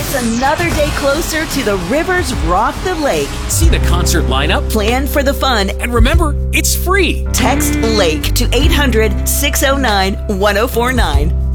It's another day closer to the Rivers Rock the Lake. See the concert lineup, Plan for the fun, and remember, it's free. text LAKE to 800-609-1049.